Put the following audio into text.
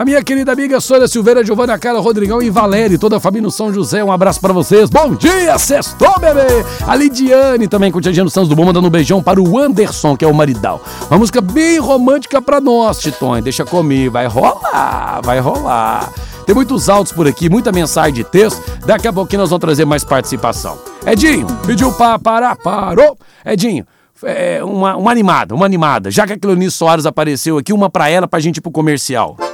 A minha querida amiga Sônia Silveira, Giovana Cara, Rodrigão e Valéria, toda a família no São José, um abraço pra vocês. Bom dia, sextou, bebê! A Lidiane também, curtindo Santos do Bom, mandando um beijão para o Anderson, que é o maridão. Uma música bem romântica pra nós, Titonho, deixa comigo, vai rolar. Tem muitos áudios por aqui, muita mensagem de texto. Daqui a pouquinho nós vamos trazer mais participação. Edinho, pediu parou. Edinho, uma animada. Já que a Cleonice Soares apareceu aqui, uma pra ela, pra gente ir pro comercial.